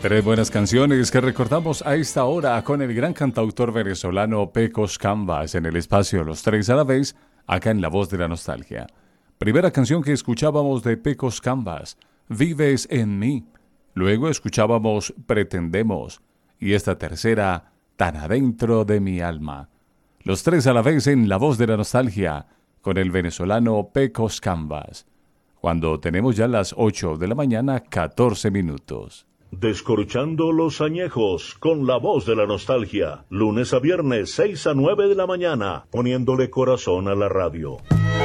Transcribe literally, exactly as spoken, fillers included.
Tres buenas canciones que recordamos a esta hora con el gran cantautor venezolano Pecos Canvas en el espacio Los Tres a la Vez, acá en La Voz de la Nostalgia. Primera canción que escuchábamos de Pecos Canvas, Vives en mí. Luego escuchábamos Pretendemos. Y esta tercera, Tan adentro de mi alma. Los tres a la vez en La Voz de la Nostalgia con el venezolano Pecos Canvas. Cuando tenemos ya las ocho de la mañana, catorce minutos. Descorchando los añejos con La Voz de la Nostalgia. Lunes a viernes, seis a nueve de la mañana, poniéndole corazón a la radio.